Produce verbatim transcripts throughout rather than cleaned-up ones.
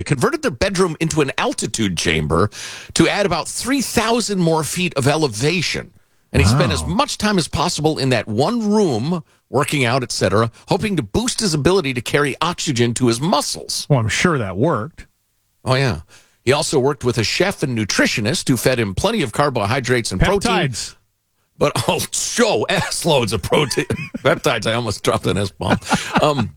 converted their bedroom into an altitude chamber to add about three thousand more feet of elevation. And he Wow. spent as much time as possible in that one room, working out, et cetera, hoping to boost his ability to carry oxygen to his muscles. Well, I'm sure that worked. Oh, yeah. He also worked with a chef and nutritionist who fed him plenty of carbohydrates and protein. Peptides. But, oh, show ass loads of protein. Peptides, I almost dropped an S-bomb. Um,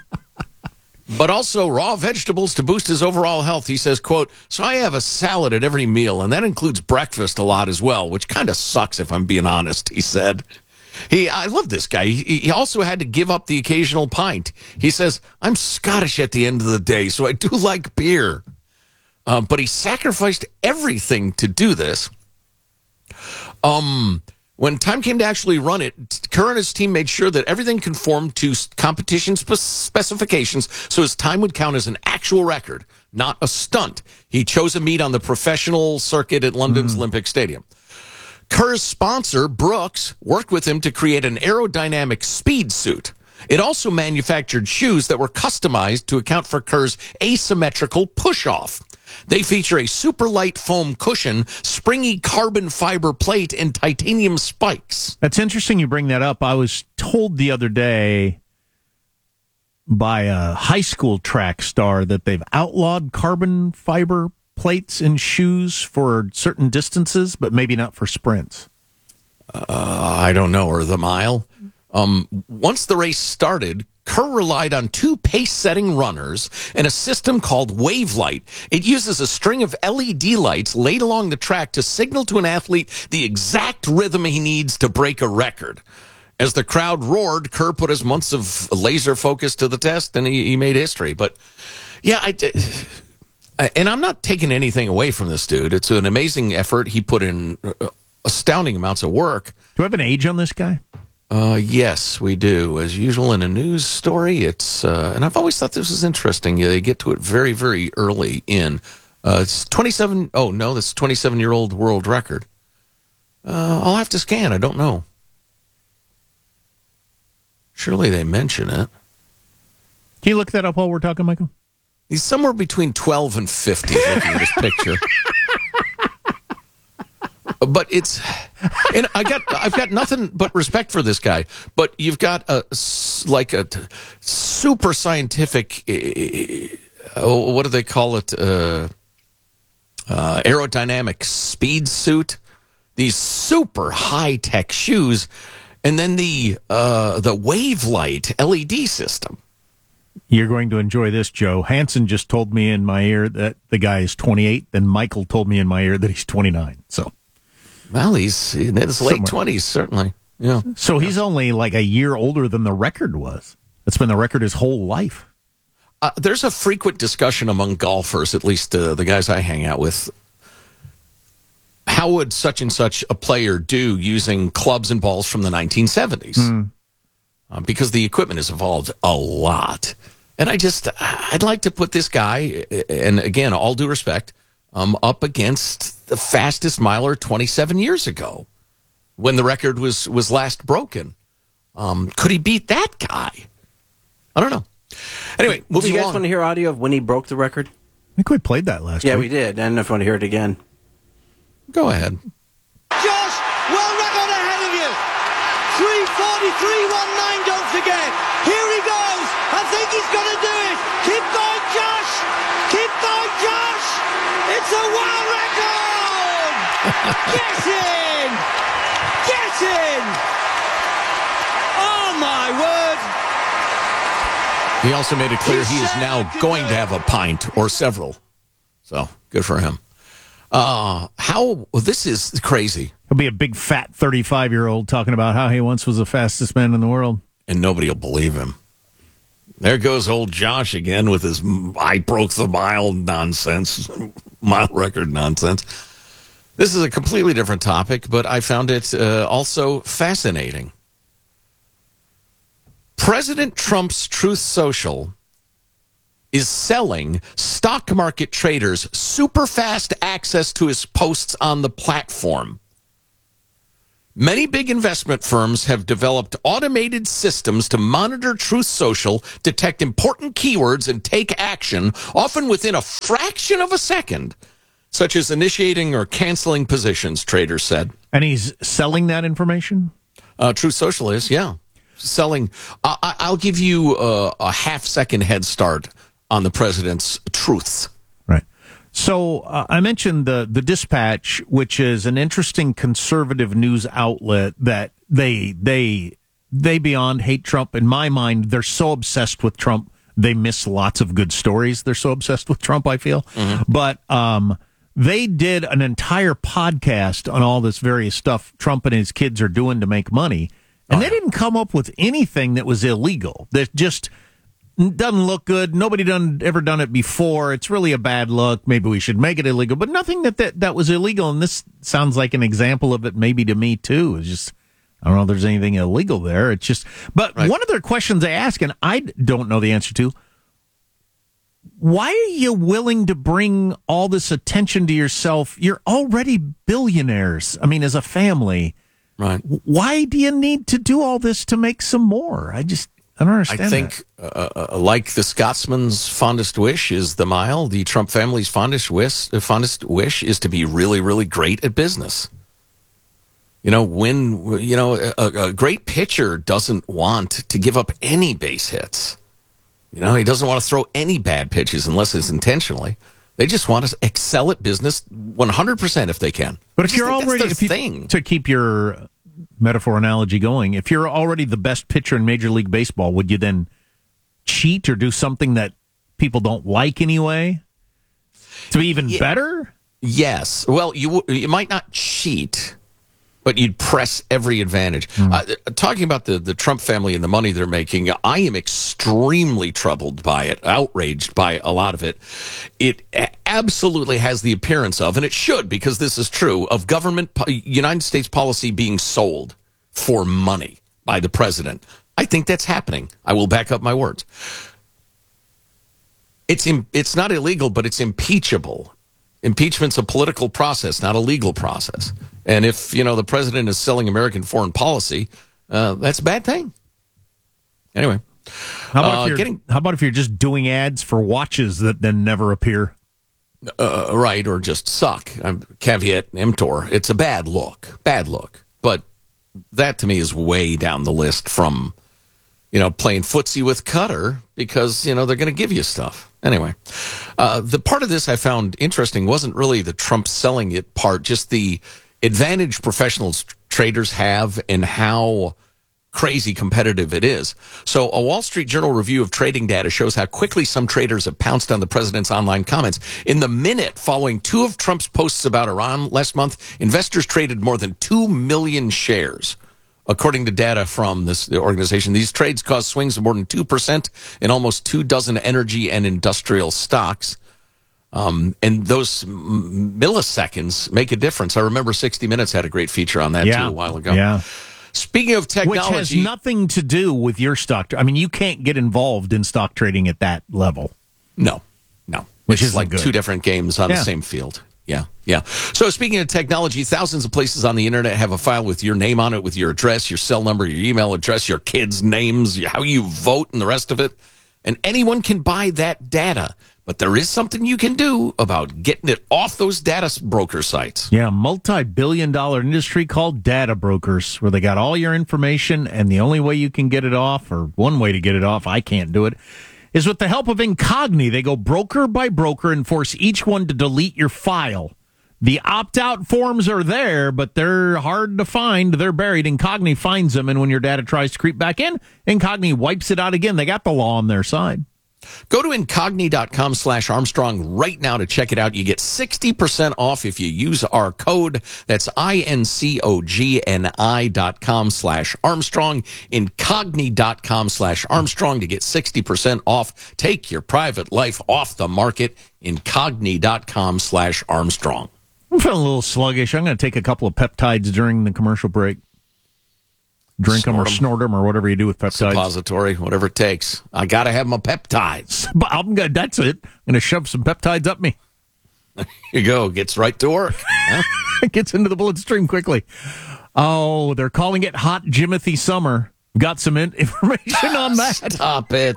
but also raw vegetables to boost his overall health. He says, quote, so I have a salad at every meal, and that includes breakfast a lot as well, which kind of sucks if I'm being honest, he said. He, I love this guy. He, he also had to give up the occasional pint. He says, I'm Scottish at the end of the day, so I do like beer. Uh, but he sacrificed everything to do this. Um... When time came to actually run it, Kerr and his team made sure that everything conformed to competition spe- specifications, so his time would count as an actual record, not a stunt. He chose a meet on the professional circuit at London's mm. Olympic Stadium. Kerr's sponsor, Brooks, worked with him to create an aerodynamic speed suit. It also manufactured shoes that were customized to account for Kerr's asymmetrical push-off. They feature a super light foam cushion, springy carbon fiber plate, and titanium spikes. That's interesting you bring that up. I was told the other day by a high school track star that they've outlawed carbon fiber plates in shoes for certain distances, but maybe not for sprints. Uh, I don't know, or the mile. Um, once the race started, Kerr relied on two pace-setting runners and a system called Wavelight. It uses a string of L E D lights laid along the track to signal to an athlete the exact rhythm he needs to break a record. As the crowd roared, Kerr put his months of laser focus to the test, and he, he made history. But, yeah, I did. And I'm not taking anything away from this dude. It's an amazing effort. He put in astounding amounts of work. Do we have an age on this guy? Uh, yes, we do. As usual in a news story, it's, uh, and I've always thought this was interesting. Yeah, they get to it very, very early in. Uh, it's twenty-seven, oh no, that's twenty-seven-year-old world record. Uh, I'll have to scan, I don't know. Surely they mention it. Can you look that up while we're talking, Michael? He's somewhere between twelve and fifty looking at his picture. But it's, and I got, I've got nothing but respect for this guy. But you've got a like a super scientific, uh, what do they call it? Uh, uh, aerodynamic speed suit. These super high tech shoes, and then the uh, the Wavelight L E D system. You're going to enjoy this, Joe. Hanson just told me in my ear that the guy is twenty-eight, and Michael told me in my ear that he's twenty-nine. So. Well, he's in his late twenties, certainly. Yeah. So he's only like a year older than the record was. That's been the record his whole life. Uh, there's a frequent discussion among golfers, at least uh, the guys I hang out with. How would such and such a player do using clubs and balls from the nineteen seventies? Mm. Uh, because the equipment has evolved a lot. And I just, I'd like to put this guy, and again, all due respect, um, up against the fastest miler twenty-seven years ago when the record was, was last broken. Um, could he beat that guy? I don't know. Anyway, do you guys along. want to hear audio of when he broke the record? I think we played that last yeah, week. Yeah, we did. I don't know if you want to hear it again. Go ahead. Josh, well record ahead of you. three forty-three nineteen, don't forget. Here he goes. I think he's going to do it. Keep going, Josh. Keep going, Josh. It's a world record. Get in. Get in. Oh, my word. He also made it clear he is now going to have a pint or several. So, good for him. Uh, how, well, this is crazy. He'll be a big, fat thirty-five-year-old talking about how he once was the fastest man in the world. And nobody will believe him. There goes old Josh again with his I broke the mile nonsense, mile record nonsense. This is a completely different topic, but I found it uh, also fascinating. President Trump's Truth Social is selling stock market traders super fast access to his posts on the platform. Many big investment firms have developed automated systems to monitor Truth Social, detect important keywords, and take action, often within a fraction of a second, such as initiating or canceling positions, traders said. And he's selling that information? Uh, Truth Social is, yeah. Selling. I- I- I'll give you a, a half-second head start on the president's truths. Right. So uh, I mentioned the the Dispatch, which is an interesting conservative news outlet that they they they beyond hate Trump. In my mind, they're so obsessed with Trump, they miss lots of good stories. They're so obsessed with Trump, I feel. Mm-hmm. But um, they did an entire podcast on all this various stuff Trump and his kids are doing to make money, and oh, they yeah. didn't come up with anything that was illegal. That just doesn't look good. Nobody done ever done it before. It's really a bad look. Maybe we should make it illegal, but nothing that, that that was illegal. And this sounds like an example of it, maybe to me too. It's just, I don't know if there's anything illegal there. It's just, but right. one of their questions they ask, and I don't know the answer to, why are you willing to bring all this attention to yourself? You're already billionaires. I mean, as a family, right? Why do you need to do all this to make some more? I just, I don't understand. I think, uh, uh, like the Scotsman's fondest wish is the mile, the Trump family's fondest wish, uh, fondest wish is to be really, really great at business. You know, when, you know, a, a great pitcher doesn't want to give up any base hits. You know, he doesn't want to throw any bad pitches unless it's intentionally. They just want to excel at business one hundred percent if they can. But if you're already, if you, thing. to keep your metaphor analogy going, if you're already the best pitcher in Major League Baseball, would you then cheat or do something that people don't like anyway to be even yeah. better? Yes. Well, you you might not cheat, but you'd press every advantage. Mm. Uh, talking about the, the Trump family and the money they're making, I am extremely troubled by it, outraged by a lot of it. It absolutely has the appearance of, and it should because this is true, of government, United States policy being sold for money by the president. I think that's happening. I will back up my words. It's im- it's not illegal, but it's impeachable. Impeachment's a political process, not a legal process. And if, you know, the president is selling American foreign policy, uh, that's a bad thing. Anyway. How about, uh, if you're, getting, how about if you're just doing ads for watches that then never appear? Uh, right, or just suck. Um, caveat emptor. It's a bad look. Bad look. But that, to me, is way down the list from, you know, playing footsie with Cutter because, you know, they're going to give you stuff. Anyway, uh, the part of this I found interesting wasn't really the Trump selling it part, just the advantage professional traders have and how crazy competitive it is. So a Wall Street Journal review of trading data shows how quickly some traders have pounced on the president's online comments. In the minute following two of Trump's posts about Iran last month, investors traded more than two million shares. According to data from this the organization, these trades caused swings of more than two percent in almost two dozen energy and industrial stocks. Um, and those m- milliseconds make a difference. I remember sixty minutes had a great feature on that, yeah. too, a while ago. Yeah. Speaking of technology... Which has nothing to do with your stock. I mean, you can't get involved in stock trading at that level. No, no. Which is is like good. two different games on yeah. the same field. Yeah, yeah. So speaking of technology, thousands of places on the internet have a file with your name on it, with your address, your cell number, your email address, your kids' names, how you vote, and the rest of it. And anyone can buy that data. But there is something you can do about getting it off those data broker sites. Yeah, multi-billion dollar industry called data brokers, where they got all your information, and the only way you can get it off, or one way to get it off, I can't do it, is with the help of Incogni. They go broker by broker and force each one to delete your file. The opt-out forms are there, but they're hard to find. They're buried. Incogni finds them, and when your data tries to creep back in, Incogni wipes it out again. They got the law on their side. Go to incogni.com slash Armstrong right now to check it out. You get sixty percent off if you use our code. That's I-N-C-O-G-N-I dot com slash Armstrong. Incogni.com slash Armstrong to get sixty percent off. Take your private life off the market. Incogni.com slash Armstrong. I'm feeling a little sluggish. I'm going to take a couple of peptides during the commercial break. Drink them or snort them or whatever you do with peptides. Suppository, whatever it takes. I got to have my peptides. But I'm gonna, that's it. I'm going to shove some peptides up me. There you go. Gets right to work. Huh? It gets into the bloodstream quickly. Oh, they're calling it Hot Jimothy Summer. Got some in- information on that. Stop it.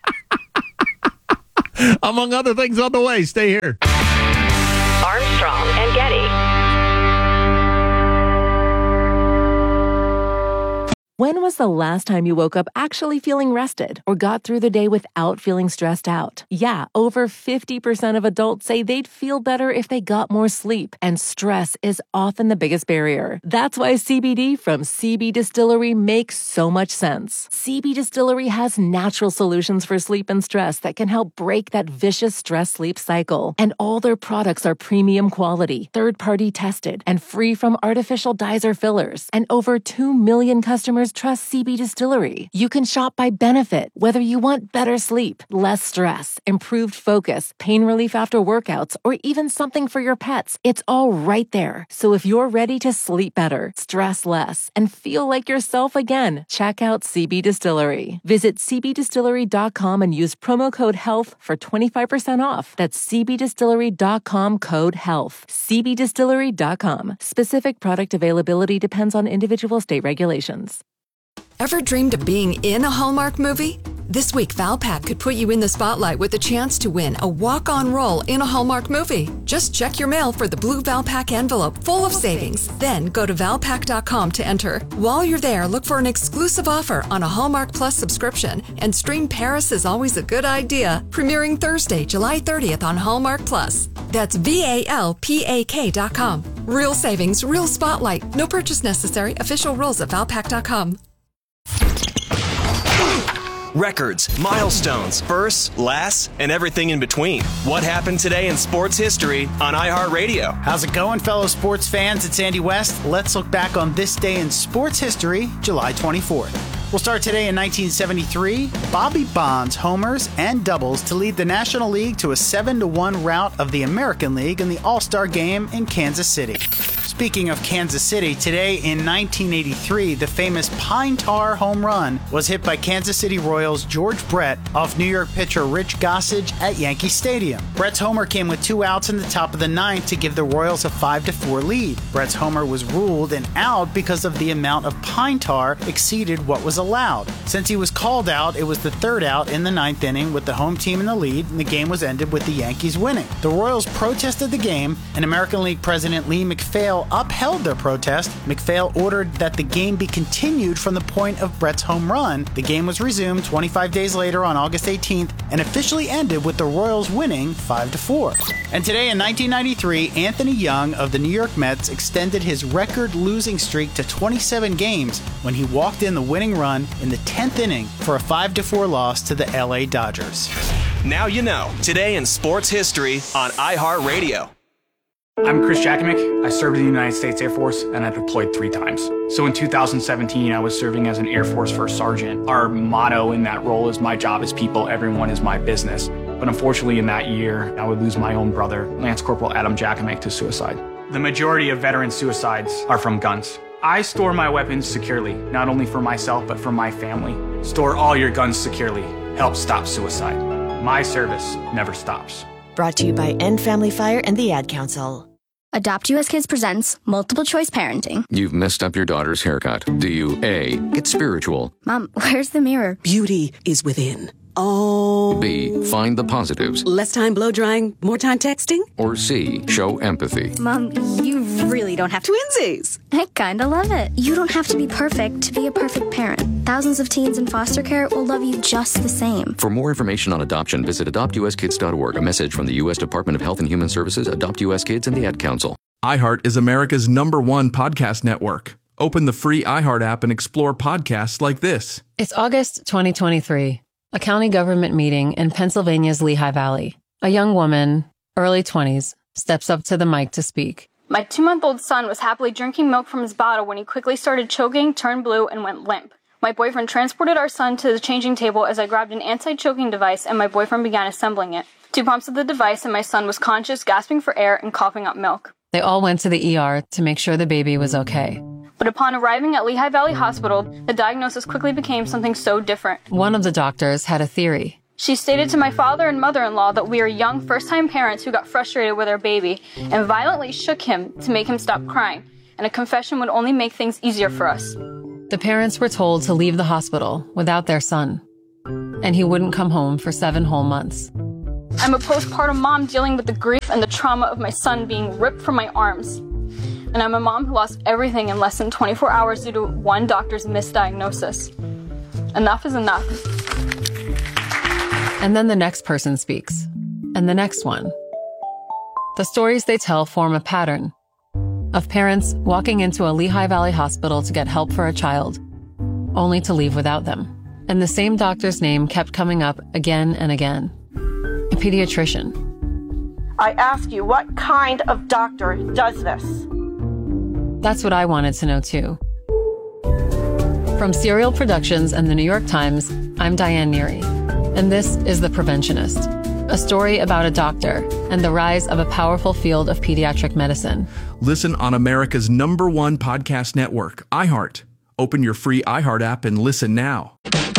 Among other things on the way. Stay here. Armstrong and Getty. When was the last time you woke up actually feeling rested or got through the day without feeling stressed out? Yeah, over fifty percent of adults say they'd feel better if they got more sleep, and stress is often the biggest barrier. That's why C B D from C B Distillery makes so much sense. C B Distillery has natural solutions for sleep and stress that can help break that vicious stress-sleep cycle. And all their products are premium quality, third-party tested, and free from artificial dyes or fillers. And over two million customers trust C B Distillery. You can shop by benefit, whether you want better sleep, less stress, improved focus, pain relief after workouts, or even something for your pets. It's all right there. So if you're ready to sleep better, stress less, and feel like yourself again, check out C B Distillery. Visit c b distillery dot com and use promo code HEALTH for twenty-five percent off. That's c b distillery dot com code HEALTH. c b distillery dot com. Specific product availability depends on individual state regulations. Ever dreamed of being in a Hallmark movie? This week, Valpak could put you in the spotlight with a chance to win a walk-on role in a Hallmark movie. Just check your mail for the blue Valpak envelope full of savings. Then go to valpak dot com to enter. While you're there, look for an exclusive offer on a Hallmark Plus subscription and stream Paris is Always a Good Idea, premiering Thursday, July thirtieth on Hallmark Plus. That's V A L P A K dot com. Real savings, real spotlight. No purchase necessary. Official rules at valpak dot com. Records, milestones, firsts, lasts, and everything in between. What happened today in sports history on iHeartRadio? How's it going, fellow sports fans? It's Andy West. Let's look back on this day in sports history, July twenty-fourth. We'll start today in nineteen seventy-three. Bobby Bonds homers and doubles to lead the National League to a seven to one rout of the American League in the All-Star Game in Kansas City. Speaking of Kansas City, today in nineteen eighty-three, the famous Pine Tar home run was hit by Kansas City Royals' George Brett off New York pitcher Rich Gossage at Yankee Stadium. Brett's homer came with two outs in the top of the ninth to give the Royals a five to four lead. Brett's homer was ruled an out because of the amount of pine tar exceeded what was allowed. Since he was called out, it was the third out in the ninth inning with the home team in the lead, and the game was ended with the Yankees winning. The Royals protested the game, and American League President Lee MacPhail upheld their protest. MacPhail ordered that the game be continued from the point of Brett's home run. The game was resumed twenty-five days later on August eighteenth and officially ended with the Royals winning five to four. And today in nineteen ninety-three, Anthony Young of the New York Mets extended his record losing streak to twenty-seven games when he walked in the winning run in the tenth inning for a five to four loss to the L A Dodgers. Now you know. Today in sports history on iHeartRadio. I'm Chris Jakovic. I served in the United States Air Force, and I deployed three times. So in two thousand seventeen, I was serving as an Air Force First Sergeant. Our motto in that role is "My job is people, everyone is my business." But unfortunately, in that year, I would lose my own brother, Lance Corporal Adam Jakovic, to suicide. The majority of veteran suicides are from guns. I store my weapons securely, not only for myself, but for my family. Store all your guns securely. Help stop suicide. My service never stops. Brought to you by End Family Fire and the Ad Council. Adopt U S Kids presents Multiple Choice Parenting. You've messed up your daughter's haircut. Do you A, get spiritual? Mom, where's the mirror? Beauty is within. Oh. B, find the positives. Less time blow drying, more time texting? Or C, show empathy. Mom, you really don't have to. Twinsies! I kinda love it. You don't have to be perfect to be a perfect parent. Thousands of teens in foster care will love you just the same. For more information on adoption, visit adopt u s kids dot org. A message from the U S Department of Health and Human Services, Adopt U S Kids, and the Ad Council. iHeart is America's number one podcast network. Open the free iHeart app and explore podcasts like this. It's August twenty twenty-three. A county government meeting in Pennsylvania's Lehigh Valley. A young woman, early twenties, steps up to the mic to speak. My two-month-old son was happily drinking milk from his bottle when he quickly started choking, turned blue, and went limp. My boyfriend transported our son to the changing table as I grabbed an anti-choking device and my boyfriend began assembling it. Two pumps of the device and my son was conscious, gasping for air, and coughing up milk. They all went to the E R to make sure the baby was okay. But upon arriving at Lehigh Valley Hospital, the diagnosis quickly became something so different. One of the doctors had a theory. She stated to my father and mother-in-law that we are young first-time parents who got frustrated with our baby and violently shook him to make him stop crying. and a confession would only make things easier for us. The parents were told to leave the hospital without their son, and he wouldn't come home for seven whole months. I'm a postpartum mom dealing with the grief and the trauma of my son being ripped from my arms. And I'm a mom who lost everything in less than twenty-four hours due to one doctor's misdiagnosis. Enough is enough. And then the next person speaks, and the next one. The stories they tell form a pattern of parents walking into a Lehigh Valley hospital to get help for a child, only to leave without them. And the same doctor's name kept coming up again and again. A pediatrician. I ask you, what kind of doctor does this? That's what I wanted to know too. From Serial Productions and the New York Times, I'm Diane Neary, and this is The Preventionist, a story about a doctor and the rise of a powerful field of pediatric medicine. Listen on America's number one podcast network, iHeart. Open your free iHeart app and listen now.